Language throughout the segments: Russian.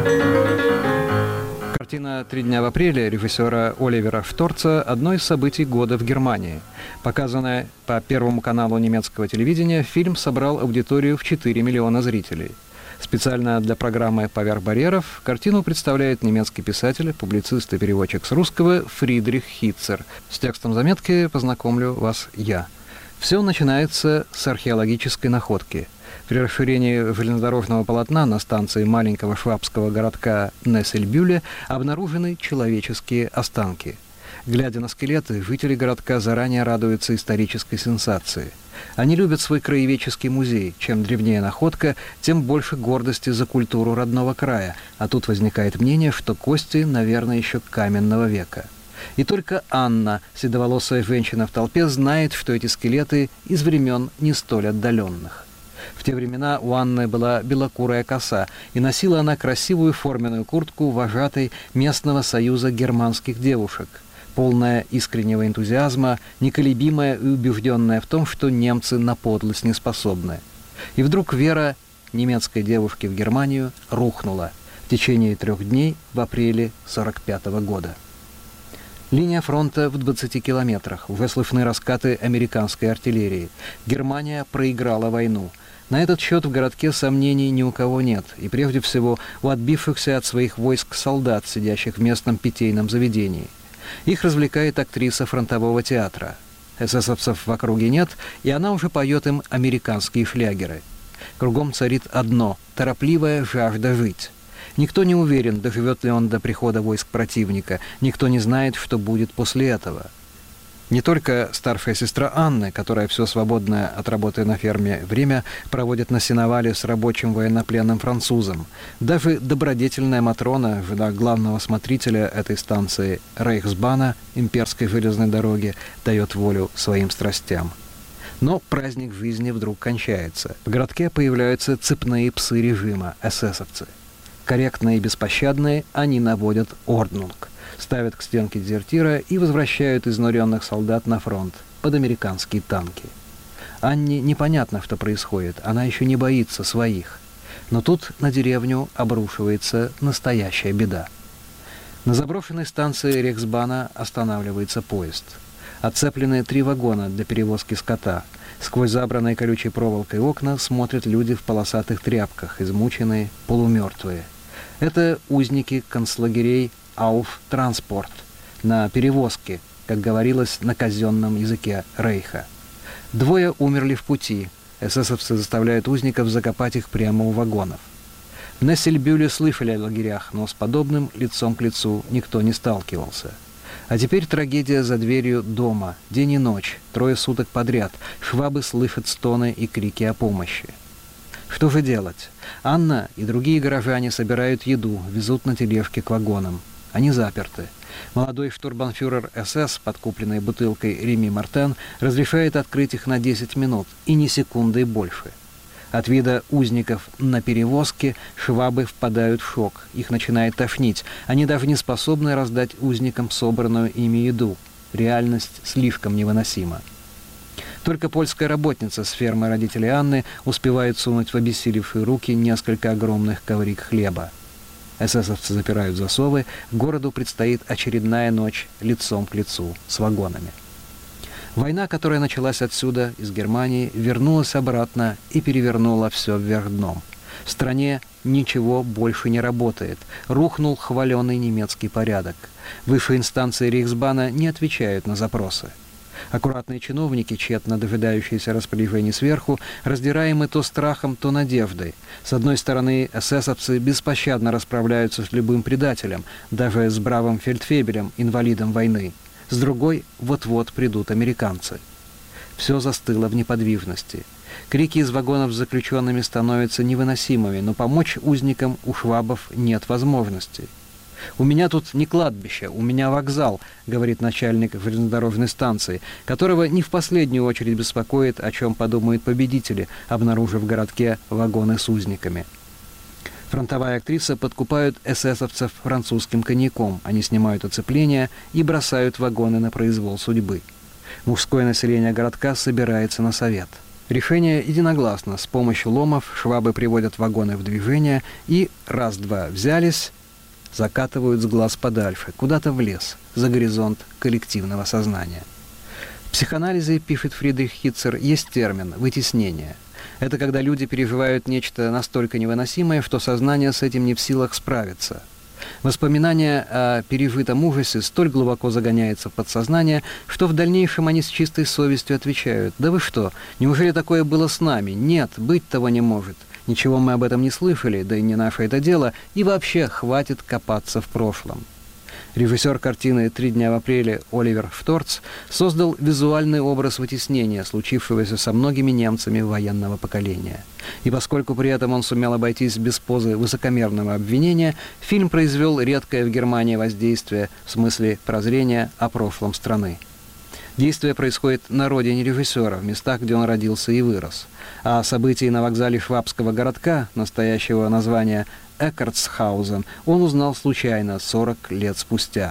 Картина «Три дня в апреле» режиссера Оливера Шторца – одно из событий года в Германии. Показанная по Первому каналу немецкого телевидения, фильм собрал аудиторию в 4 миллиона зрителей. Специально для программы «Поверх барьеров» картину представляет немецкий писатель, публицист и переводчик с русского Фридрих Хитцер. С текстом заметки познакомлю вас я. Все начинается с археологической находки. При расширении железнодорожного полотна на станции маленького швабского городка Нессельбюле обнаружены человеческие останки. Глядя на скелеты, жители городка заранее радуются исторической сенсации. Они любят свой краеведческий музей. Чем древнее находка, тем больше гордости за культуру родного края. А тут возникает мнение, что кости, наверное, еще каменного века. И только Анна, седоволосая женщина в толпе, знает, что эти скелеты из времен не столь отдаленных. В те времена у Анны была белокурая коса, и носила она красивую форменную куртку вожатой местного союза германских девушек, полная искреннего энтузиазма, неколебимая и убежденная в том, что немцы на подлость не способны. И вдруг вера немецкой девушки в Германию рухнула в течение 3 дней в апреле 1945 года. Линия фронта в 20 километрах, уже слышны раскаты американской артиллерии. Германия проиграла войну. На этот счет в городке сомнений ни у кого нет, и прежде всего у отбившихся от своих войск солдат, сидящих в местном питейном заведении. Их развлекает актриса фронтового театра. Эсэсовцев в округе нет, и она уже поет им американские шлягеры. Кругом царит одно – торопливая жажда жить. Никто не уверен, доживет ли он до прихода войск противника, никто не знает, что будет после этого. Не только старшая сестра Анны, которая все свободное от работы на ферме время проводит на сеновале с рабочим военнопленным французом. Даже добродетельная Матрона, жена главного смотрителя этой станции Рейхсбана, имперской железной дороги, дает волю своим страстям. Но праздник жизни вдруг кончается. В городке появляются цепные псы режима, эсэсовцы. Корректные и беспощадные, они наводят орднунг, ставят к стенке дезертира и возвращают изнуренных солдат на фронт под американские танки. Анне непонятно, что происходит, она еще не боится своих. Но тут на деревню обрушивается настоящая беда. На заброшенной станции Рейхсбана останавливается поезд. Отцеплены 3 вагона для перевозки скота. Сквозь забранные колючей проволокой окна смотрят люди в полосатых тряпках, измученные, полумертвые. Это узники концлагерей «Ауфтранспорт» на перевозке, как говорилось на казенном языке Рейха. 2 умерли в пути. Эсэсовцы заставляют узников закопать их прямо у вагонов. В Нессельбюле слышали о лагерях, но с подобным лицом к лицу никто не сталкивался. А теперь трагедия за дверью дома, день и ночь, 3 суток подряд. Швабы слышат стоны и крики о помощи. Что же делать? Анна и другие горожане собирают еду, везут на тележке к вагонам. Они заперты. Молодой штурмбанфюрер СС, подкупленный бутылкой Реми Мартен, разрешает открыть их на 10 минут, и ни секунды больше. От вида узников на перевозке швабы впадают в шок. Их начинает тошнить. Они даже не способны раздать узникам собранную ими еду. Реальность слишком невыносима. Только польская работница с фермы родителей Анны успевает сунуть в обессилевшие руки несколько огромных ковриг хлеба. Эсэсовцы запирают засовы, городу предстоит очередная ночь лицом к лицу с вагонами. Война, которая началась отсюда, из Германии, вернулась обратно и перевернула все вверх дном. В стране ничего больше не работает. Рухнул хваленый немецкий порядок. Высшие инстанции Рейхсбана не отвечают на запросы. Аккуратные чиновники, тщетно дожидающиеся распоряжений сверху, раздираемы то страхом, то надеждой. С одной стороны, эсэсовцы беспощадно расправляются с любым предателем, даже с бравым фельдфебелем, инвалидом войны. С другой, вот-вот придут американцы. Все застыло в неподвижности. Крики из вагонов с заключенными становятся невыносимыми, но помочь узникам у швабов нет возможности. «У меня тут не кладбище, у меня вокзал», — говорит начальник железнодорожной станции, которого не в последнюю очередь беспокоит, о чем подумают победители, обнаружив в городке вагоны с узниками. Фронтовая актриса подкупают эсэсовцев французским коньяком. Они снимают оцепление и бросают вагоны на произвол судьбы. Мужское население городка собирается на совет. Решение единогласно. С помощью ломов швабы приводят вагоны в движение и, раз-два взялись, закатывают с глаз подальше, куда-то в лес, за горизонт коллективного сознания. В психоанализе, пишет Фридрих Хитцер, есть термин «вытеснение». Это когда люди переживают нечто настолько невыносимое, что сознание с этим не в силах справиться. Воспоминание о пережитом ужасе столь глубоко загоняется в подсознание, что в дальнейшем они с чистой совестью отвечают: «Да вы что, неужели такое было с нами? Нет, быть того не может. Ничего мы об этом не слышали, да и не наше это дело, и вообще хватит копаться в прошлом». Режиссер картины «Три дня в апреле» Оливер Шторц создал визуальный образ вытеснения, случившегося со многими немцами военного поколения. И поскольку при этом он сумел обойтись без позы высокомерного обвинения, фильм произвел редкое в Германии воздействие в смысле прозрения о прошлом страны. Действие происходит на родине режиссера, в местах, где он родился и вырос. А события на вокзале швабского городка, настоящего названия Эккартсхаузен, он узнал случайно 40 лет спустя.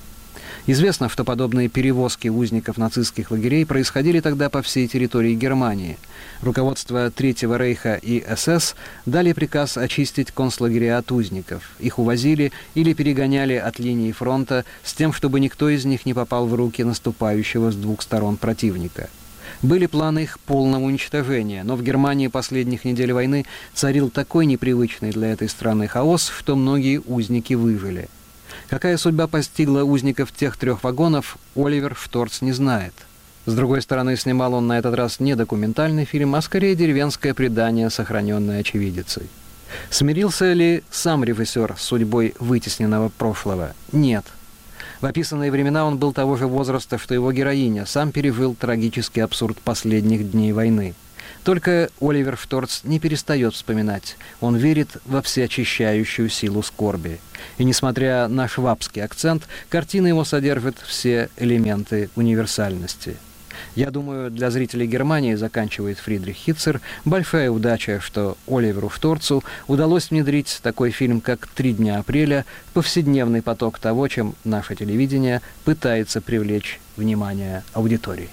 Известно, что подобные перевозки узников нацистских лагерей происходили тогда по всей территории Германии. Руководство Третьего рейха и СС дали приказ очистить концлагеря от узников. Их увозили или перегоняли от линии фронта с тем, чтобы никто из них не попал в руки наступающего с двух сторон противника. Были планы их полного уничтожения, но в Германии последних недель войны царил такой непривычный для этой страны хаос, что многие узники выжили. Какая судьба постигла узников тех 3 вагонов, Оливер Шторц не знает. С другой стороны, снимал он на этот раз не документальный фильм, а скорее деревенское предание, сохраненное очевидицей. Смирился ли сам режиссер с судьбой вытесненного прошлого? Нет. В описанные времена он был того же возраста, что его героиня, сам пережил трагический абсурд последних дней войны. Только Оливер Шторц не перестает вспоминать. Он верит во всеочищающую силу скорби. И несмотря на швабский акцент, картина его содержит все элементы универсальности. Я думаю, для зрителей Германии, заканчивает Фридрих Хитцер, большая удача, что Оливеру Шторцу удалось внедрить такой фильм, как «Три дня апреля», в повседневный поток того, чем наше телевидение пытается привлечь внимание аудитории.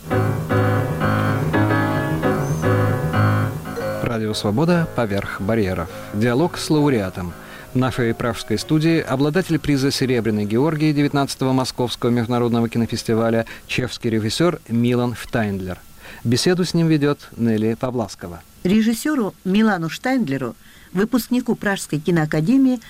Радио «Свобода. Поверх барьеров». Диалог с лауреатом. В нашей пражской студии обладатель приза «Серебряный Георгий» 19-го Московского международного кинофестиваля чешский режиссер Милан Штайндлер. Беседу с ним ведет Нелли Павласкова. Режиссеру Милану Штайндлеру, выпускнику Пражской киноакадемии,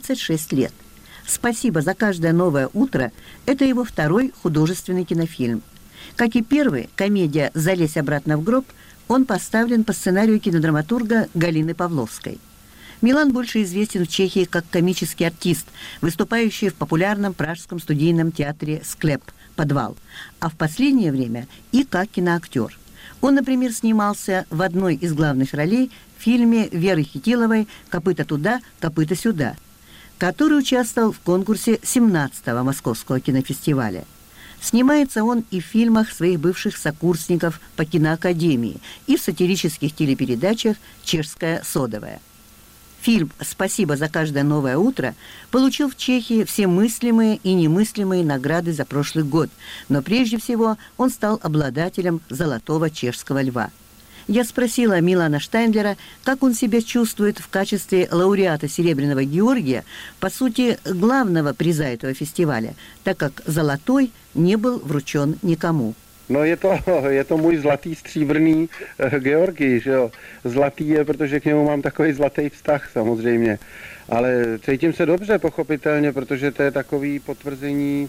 36 лет. «Спасибо за каждое новое утро» – это его 2-й художественный кинофильм. Как и первый, комедия «Залезь обратно в гроб», он поставлен по сценарию кинодраматурга Галины Павловской. Милан больше известен в Чехии как комический артист, выступающий в популярном пражском студийном театре «Склеп» «Подвал», а в последнее время и как киноактер. Он, например, снимался в одной из главных ролей в фильме Веры Хитиловой «Копыта туда, копыта сюда», который участвовал в конкурсе 17-го Московского кинофестиваля. Снимается он и в фильмах своих бывших сокурсников по киноакадемии, и в сатирических телепередачах «Чешская содовая». Фильм «Спасибо за каждое новое утро» получил в Чехии все мыслимые и немыслимые награды за прошлый год, но прежде всего он стал обладателем «Золотого чешского льва». Я спросила Милана Штайндлера, как он себя чувствует в качестве лауреата «Серебряного Георгия», по сути, главного приза этого фестиваля, так как «Золотой» не был вручен никому. No je to můj zlatý stříbrný Georgij, že jo. Zlatý je, protože k němu mám takový zlatý vztah samozřejmě. Ale cítím se dobře, pochopitelně, protože to je takový potvrzení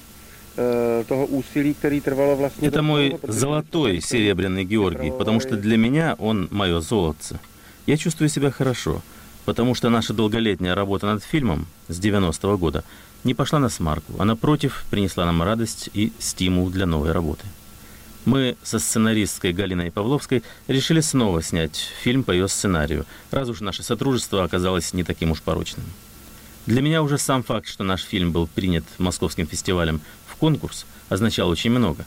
toho úsilí, který trvalo vlastně... Это мой золотой серебряный Георгий, потому что для меня он мое золотце. Я чувствую себя хорошо, потому что наша долголетняя работа над фильмом с 90-го года не пошла на смарку, а напротив принесла нам радость и стимул для новой работы. Мы со сценаристкой Галиной Павловской решили снова снять фильм по ее сценарию, раз уж наше сотрудничество оказалось не таким уж порочным. Для меня уже сам факт, что наш фильм был принят Московским фестивалем в конкурс, означал очень много.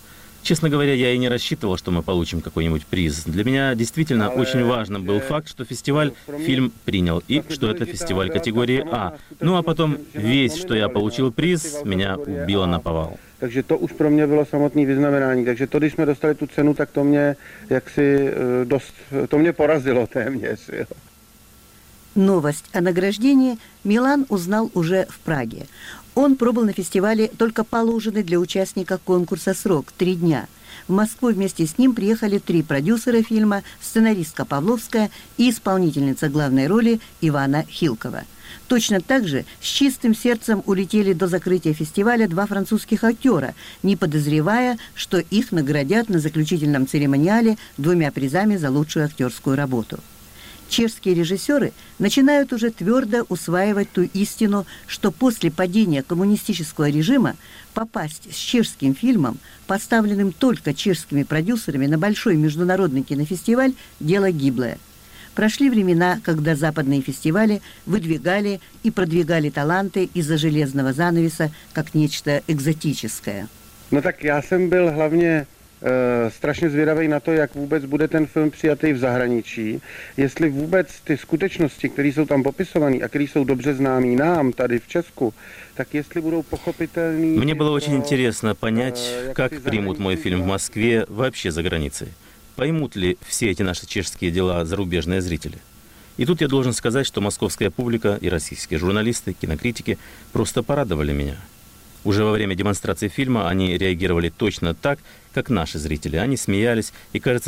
Честно говоря, я и не рассчитывал, что мы получим какой-нибудь приз. Для меня действительно очень важным был факт, что фестиваль фильм принял, и что это фестиваль категории А. Ну а потом весь, что я получил приз, меня убило наповал. Takže to už pro mě bylo samotné vyznamenání. Takže to, když jsme dostali tu cenu, tak to mě jaksi dost, to mě porazilo téměř. Jo. Новость о награждении Милан узнал уже в Праге. Он пробыл на фестивале только положенный для участника конкурса срок – 3 дня. В Москву вместе с ним приехали 3 продюсера фильма, сценаристка Павловская и исполнительница главной роли Ивана Хилкова. Точно так же с чистым сердцем улетели до закрытия фестиваля 2 французских актера, не подозревая, что их наградят на заключительном церемониале 2 призами за лучшую актерскую работу. Чешские режиссеры начинают уже твердо усваивать ту истину, что после падения коммунистического режима попасть с чешским фильмом, поставленным только чешскими продюсерами на большой международный кинофестиваль, дело гиблое. Прошли времена, когда западные фестивали выдвигали и продвигали таланты из-за железного занавеса как нечто экзотическое. No tak já jsem byl hlavně strašně zvědavý na to, jak vůbec bude ten film přijatý v zahraničí, jestli vůbec ty skutečnosti, které jsou tam popisované a které jsou dobře známé nám tady v Česku, tak jestli budou pochopitelný. Мне было очень интересно понять, как примут мой фильм в Москве, вообще за границей. Поймут ли все эти наши чешские дела зарубежные зрители? И тут я должен сказать, что московская публика и российские журналисты, кинокритики просто порадовали меня. Уже во время демонстрации фильма они реагировали точно так, как наши зрители. Они смеялись и, кажется,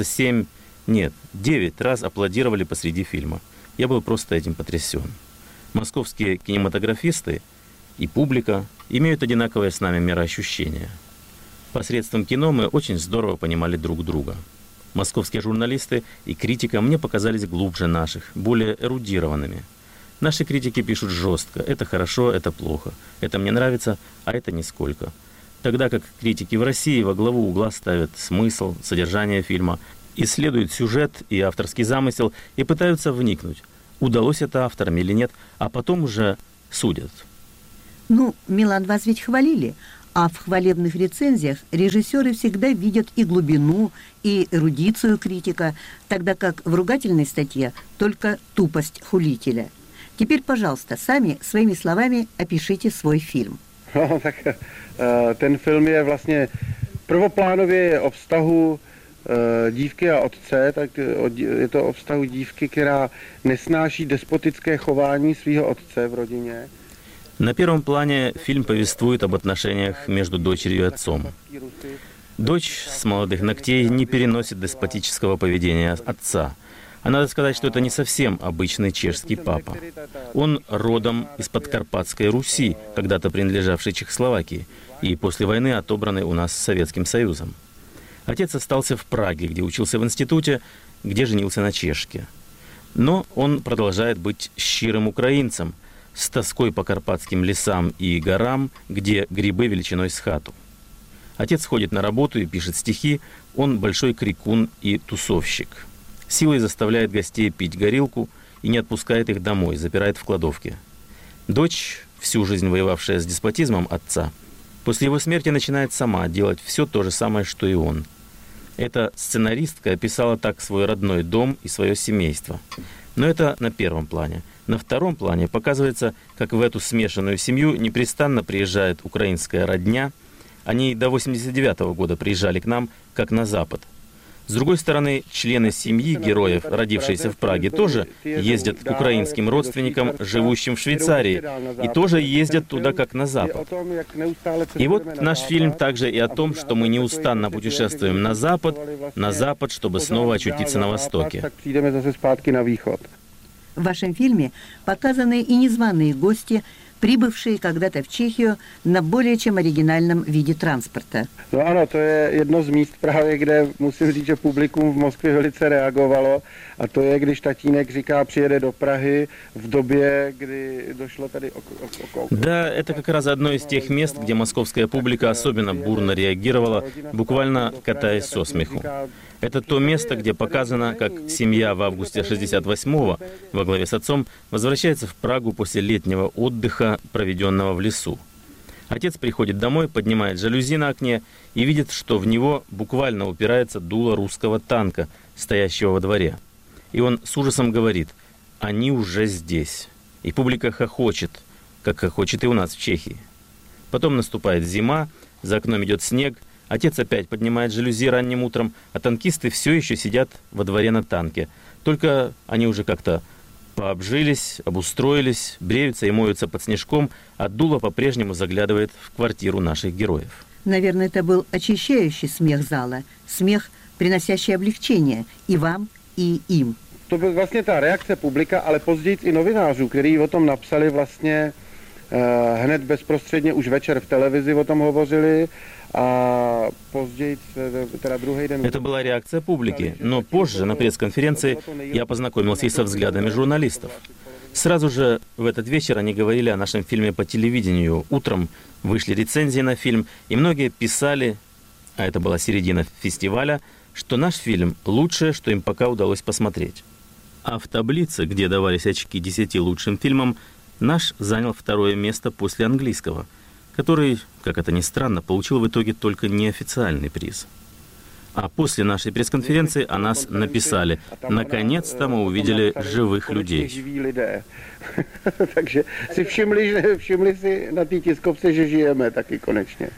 9 раз аплодировали посреди фильма. Я был просто этим потрясен. Московские кинематографисты и публика имеют одинаковое с нами мироощущение. Посредством кино мы очень здорово понимали друг друга. Московские журналисты и критика мне показались глубже наших, более эрудированными. Наши критики пишут жестко. Это хорошо, это плохо. Это мне нравится, а это нисколько. Тогда как критики в России во главу угла ставят смысл, содержание фильма, исследуют сюжет и авторский замысел и пытаются вникнуть, удалось это авторам или нет, а потом уже судят. Ну, Милан, вас ведь хвалили, а в хвалебных рецензиях режиссеры всегда видят и глубину, и эрудицию критика, тогда как в ругательной статье только тупость хулителя. Теперь, пожалуйста, сами своими словами опишите свой фильм. No, tak ten film je vlastně prvoplánově o vztahu dívky a otce, tak je to o vztahu dívky, která nesnáší despotické chování svého otce v rodině. На первом плане фильм повествует об отношениях между дочерью и отцом. Дочь с молодых ногтей не переносит деспотического поведения отца. А надо сказать, что это не совсем обычный чешский папа. Он родом из Подкарпатской Руси, когда-то принадлежавшей Чехословакии, и после войны отобранный у нас Советским Союзом. Отец остался в Праге, где учился в институте, где женился на чешке. Но он продолжает быть щирым украинцем, с тоской по карпатским лесам и горам, где грибы величиной с хату. Отец ходит на работу и пишет стихи, он большой крикун и тусовщик. Силой заставляет гостей пить горилку и не отпускает их домой, запирает в кладовке. Дочь, всю жизнь воевавшая с деспотизмом отца, после его смерти начинает сама делать все то же самое, что и он. Эта сценаристка описала так свой родной дом и свое семейство. Но это на первом плане. На втором плане показывается, как в эту смешанную семью непрестанно приезжает украинская родня. Они до 1989 года приезжали к нам, как на Запад. С другой стороны, члены семьи героев, родившиеся в Праге, тоже ездят к украинским родственникам, живущим в Швейцарии, и тоже ездят туда, как на Запад. И вот наш фильм также и о том, что мы неустанно путешествуем на Запад, чтобы снова очутиться на Востоке. В вашем фильме показаны и незваные гости, прибывшие когда-то в Чехию на более чем оригинальном виде транспорта. No ano, to je jedno z míst právě, kde musím říct, že publikum v Moskvě velice reagovalo. A to je, když tatínek říká, přijede do Prahy в době, kdy дошло tady Да, это как раз одно из тех мест, где московская публика особенно бурно реагировала, буквально катаясь со смеху. Это то место, где показано, как семья в августе 1968-го во главе с отцом возвращается в Прагу после летнего отдыха, проведенного в лесу. Отец приходит домой, поднимает жалюзи на окне и видит, что в него буквально упирается дуло русского танка, стоящего во дворе. И он с ужасом говорит: «Они уже здесь». И публика хохочет, как хохочет и у нас в Чехии. Потом наступает зима, за окном идет снег, отец опять поднимает жалюзи ранним утром, а танкисты все еще сидят во дворе на танке. Только они уже как-то пообжились, обустроились, бреются и моются под снежком, а дуло по-прежнему заглядывает в квартиру наших героев. Наверное, это был очищающий смех зала, смех, приносящий облегчение и вам, и им. To byla vlastně ta reakce publika, ale později i novinářů, kteří o tom napsali vlastně hned bezprostředně už večer v televizi o tom hovořili, а позже, teda druhý den... Это была реакция публики, но позже на пресс-конференции я познакомился и со взглядами журналистов. Сразу же в этот вечер они говорили о нашем фильме по телевидению. Утром вышли рецензии на фильм, и многие писали, а это была середина фестиваля, что наш фильм лучшее, что им пока удалось посмотреть. А в таблице, где давались очки 10 лучшим фильмам, наш занял второе место после английского, который, как это ни странно, получил в итоге только неофициальный приз. А после нашей пресс-конференции о нас написали: «Наконец-то мы увидели живых людей». Takže si všimli si na té tiskovce, že žijeme taky konečně.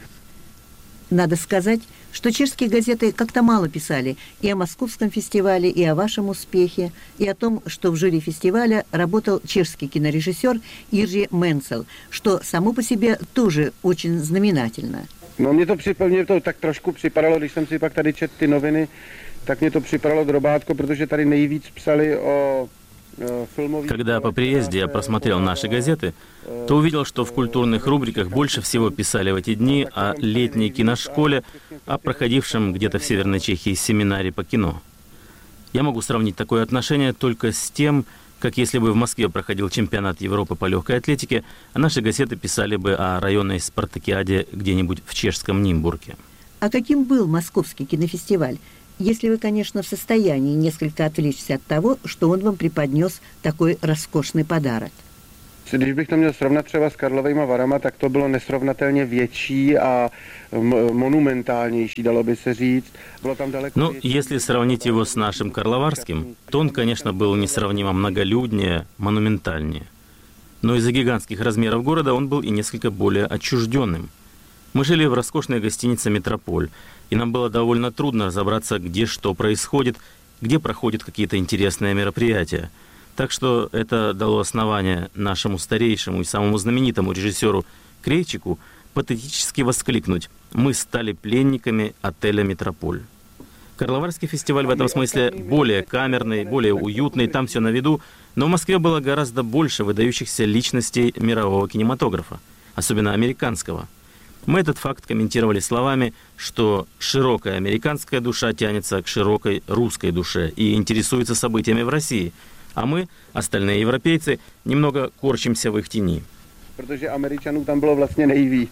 Надо сказать, что чешские газеты как-то мало писали и о московском фестивале, и о вашем успехе, и о том, что в жюри фестиваля работал чешский кинорежиссер Иржи Менцел, что само по себе тоже очень знаменательно. No mě to tak trošku připadalo, když jsem si pak tady četl ty noviny, tak mě to připadalo drobátko, protože tady nejvíc psali o filmových... Когда по приезде я просмотрел наши газеты, то увидел, что в культурных рубриках больше всего писали в эти дни о летней киношколе, о проходившем где-то в Северной Чехии семинаре по кино. Я могу сравнить такое отношение только с тем, как если бы в Москве проходил чемпионат Европы по легкой атлетике, а наши газеты писали бы о районной спартакиаде где-нибудь в чешском Нимбурге. А каким был московский кинофестиваль? Если вы, конечно, в состоянии несколько отвлечься от того, что он вам преподнес такой роскошный подарок. Když bych to měl srovnat třeba s Karlovejma Varama, tak to bylo nesrovnatelně větší a monumentálnější, dalo by se říct. Bylo tam daleko... Ну, если сравнить его с нашим Карловарским, то он, конечно, был несравнимо многолюднее, монументальнее. Но из-за гигантских размеров города он был и несколько более отчужденным. Мы жили в роскошной гостинице «Метрополь», и нам было довольно трудно разобраться, где что происходит, где проходят какие-то интересные мероприятия. Так что это дало основание нашему старейшему и самому знаменитому режиссеру Крейчику патетически воскликнуть: «Мы стали пленниками отеля «Метрополь». Карловарский фестиваль в этом смысле более камерный, более уютный, там все на виду, но в Москве было гораздо больше выдающихся личностей мирового кинематографа, особенно американского. Мы этот факт комментировали словами, что широкая американская душа тянется к широкой русской душе и интересуется событиями в России, а мы, остальные европейцы, немного корчимся в их тени. Protože Američanů tam bylo vlastně nejvíc.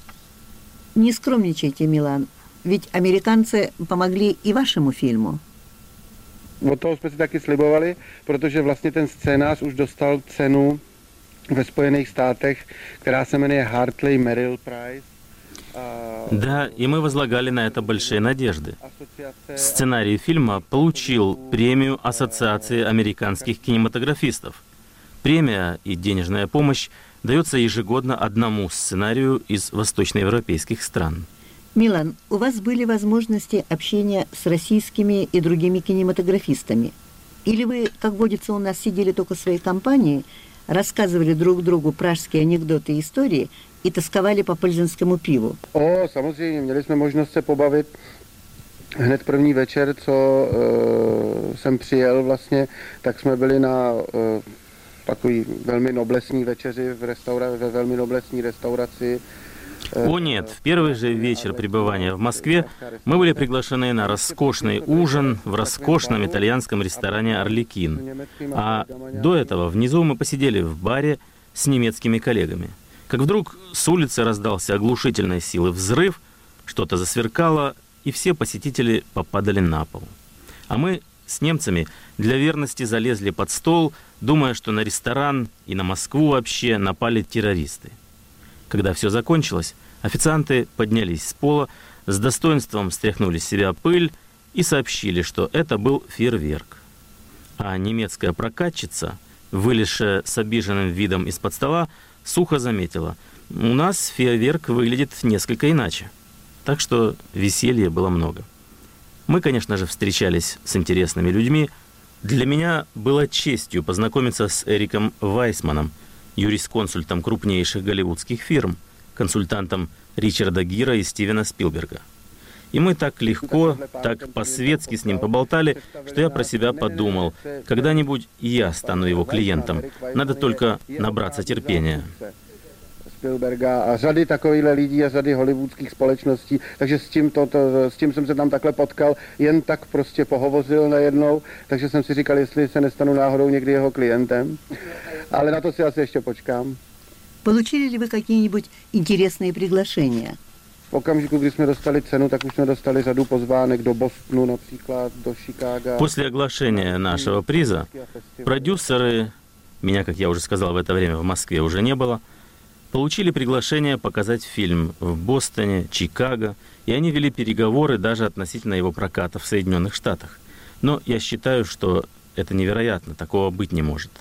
Не скромничайте, Милан, ведь американцы помогли и вашему фильму. Od toho jsme si taky slibovali, protože vlastně ten scénář už dostal cenu ve Spojených státech, která se jmenuje Hartley Merrill Prize. Да, и мы возлагали на это большие надежды. Сценарий фильма получил премию Ассоциации американских кинематографистов. Премия и денежная помощь дается ежегодно одному сценарию из восточноевропейских стран. Милан, у вас были возможности общения с российскими и другими кинематографистами? Или вы, как водится у нас, сидели только в своей компании, рассказывали друг другу пражские анекдоты и истории и тосковали по плзенскому пиву? Samozřejmě, měli jsme možnost se pobavit hned první večer, co jsem přijel vlastně, tak jsme byli na takový velmi noblesní večeři ve velmi noblesní restauraci. О нет, в первый же вечер пребывания в Москве мы были приглашены на роскошный ужин в роскошном итальянском ресторане «Арлекин». А до этого внизу мы посидели в баре с немецкими коллегами. Как вдруг с улицы раздался оглушительной силы взрыв, что-то засверкало, и все посетители попадали на пол. А мы с немцами для верности залезли под стол, думая, что на ресторан и на Москву вообще напали террористы. Когда все закончилось, официанты поднялись с пола, с достоинством стряхнули с себя пыль и сообщили, что это был фейерверк. А немецкая прокатчица, вылезшая с обиженным видом из-под стола, сухо заметила: «У нас фейерверк выглядит несколько иначе». Так что веселья было много. Мы, конечно же, встречались с интересными людьми. Для меня было честью познакомиться с Эриком Вайсманом, юрисконсультом крупнейших голливудских фирм, консультантом Ричарда Гира и Стивена Спилберга. И мы так легко, так по-светски с ним поболтали, что я про себя подумал, когда-нибудь и я стану его клиентом. Надо только nabrat терпения. Spielberga a řady takovýchhle lidí a řady hollywoodských společností, takže s tím jsem se tam takhle potkal, jen tak prostě pohovořil najednou, takže jsem si říkal, jestli se nestanu náhodou někdy jeho klientem, ale na to si asi ještě počkám. Получили ли вы какие-нибудь интересные приглашения? V okamžiku, kdy jsme dostali cenu, tak už jsme dostali řadu pozvánek do Bostonu například, do Chicaga. После оглашения нашего приза продюсеры, меня, как я уже сказал, в это время в Москве уже не было, получили приглашение показать фильм в Бостоне, Чикаго, и они вели переговоры даже относительно его проката в Соединенных Штатах. Но я считаю, что это невероятно, такого быть не может.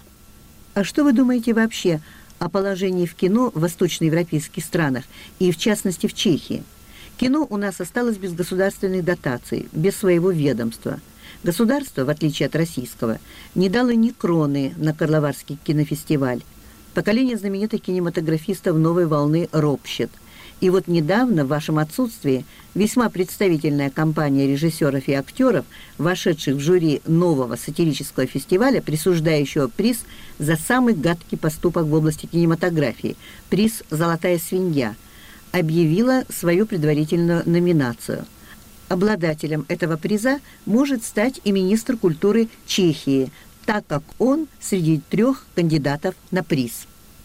А что вы думаете вообще о положении в кино в восточноевропейских странах и, в частности, в Чехии? Кино у нас осталось без государственных дотаций, без своего ведомства. Государство, в отличие от российского, не дало ни кроны на Карловарский кинофестиваль. Поколение знаменитых кинематографистов новой волны ропщет. И вот недавно, в вашем отсутствии, весьма представительная компания режиссеров и актеров, вошедших в жюри нового сатирического фестиваля, присуждающего приз за самый гадкий поступок в области кинематографии, приз «Золотая свинья», объявила свою предварительную номинацию. Обладателем этого приза может стать и министр культуры Чехии, так как он среди 3 кандидатов на приз.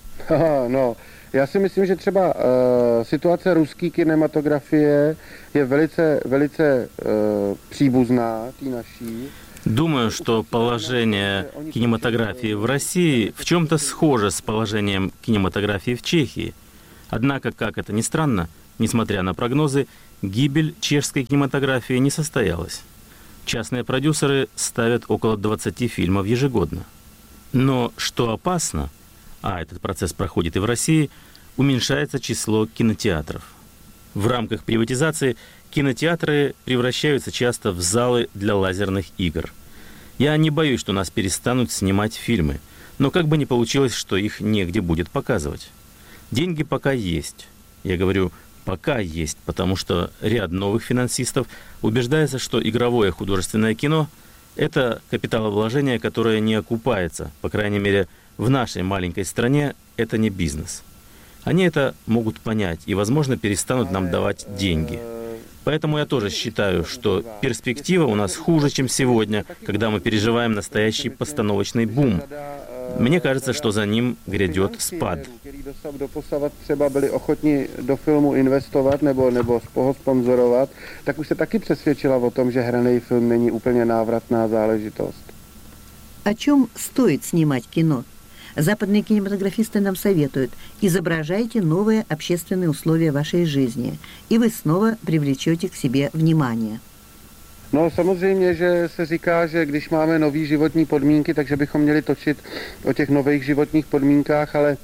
No, já si myslím, že třeba situace ruské kinematografie je velice příbuzná té naší. Думаю, что положение кинематографии в России в чем-то схоже с положением кинематографии в Чехии. Однако, как это ни странно, несмотря на прогнозы, гибель чешской кинематографии не состоялась. Частные продюсеры ставят около 20 фильмов ежегодно. Но что опасно, а этот процесс проходит и в России, уменьшается число кинотеатров. В рамках приватизации кинотеатры превращаются часто в залы для лазерных игр. Я не боюсь, что нас перестанут снимать фильмы, но как бы ни получилось, что их негде будет показывать. Деньги пока есть. Я говорю «пока есть», потому что ряд новых финансистов убеждается, что игровое художественное кино – это капиталовложение, которое не окупается, по крайней мере, в нашей маленькой стране это не бизнес. Они это могут понять и, возможно, перестанут нам давать деньги. Поэтому я тоже считаю, что перспектива у нас хуже, чем сегодня, когда мы переживаем настоящий постановочный бум. Мне кажется, что за ним грядет спад. Doposavat třeba byli ochotni do filmu investovat nebo ho sponzorovat, tak už se taky přesvědčila o tom, že hraný film není úplně návratná záležitost. О чем стоит снимать кино? Западные кинематографисты нам советуют: изображайте новые общественные условия вашей жизни, и вы снова привлечете к себе внимание. No samozřejmě, že se říká, že když máme nový životní podmínky, takže bychom měli točit o těch nových životních podmínkách, ale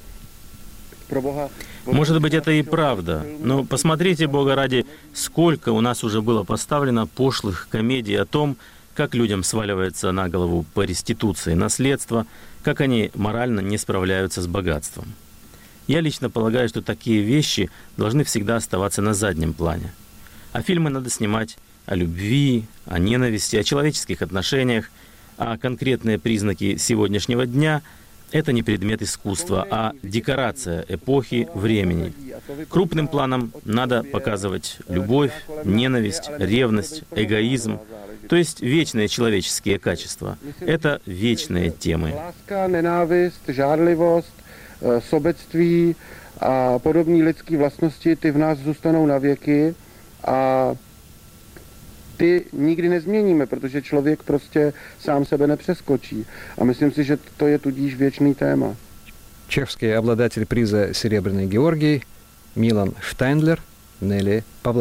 pro Boha... Может быть, это и правда. Но посмотрите, Бога ради, сколько у нас уже было поставлено пошлых комедий о том, как людям сваливается на голову по реституции наследство, как они морально не справляются с богатством. Я лично полагаю, что такие вещи должны всегда оставаться на заднем плане. А фильмы надо снимать о любви, о ненависти, о человеческих отношениях, а конкретные признаки сегодняшнего дня – это не предмет искусства, а декорация эпохи, времени. Крупным планом надо показывать любовь, ненависть, ревность, эгоизм, то есть вечные человеческие качества. Это вечные темы. Láska, nenávist, žárlivost, sobectví a podobné lidské vlastnosti, ty v nás zůstanou na věky a ty nikdy nezměníme, protože člověk prostě sám sebe nepřeskočí. A myslím si, že to je tudíž věčný téma. Чешский обладатель приза «Серебряный Георгий» Милан Штайндлер, Нелли Павлова.